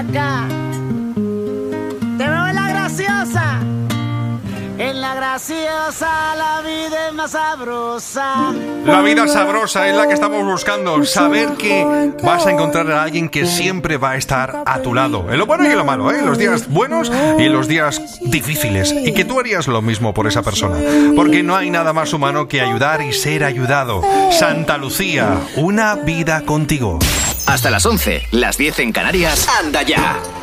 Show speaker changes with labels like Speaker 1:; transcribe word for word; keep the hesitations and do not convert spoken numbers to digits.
Speaker 1: acá. Te veo en la graciosa. En la graciosa la vida es más sabrosa.
Speaker 2: La vida sabrosa es la que estamos buscando. Saber que vas a encontrar a alguien que siempre va a estar a tu lado. En lo bueno y en lo malo, ¿eh? En los días buenos y en los días difíciles. Y que tú harías lo mismo por esa persona. Porque no hay nada más humano que ayudar y ser ayudado. Santa Lucía, una vida contigo.
Speaker 3: Hasta las once, las diez en Canarias. ¡Anda ya!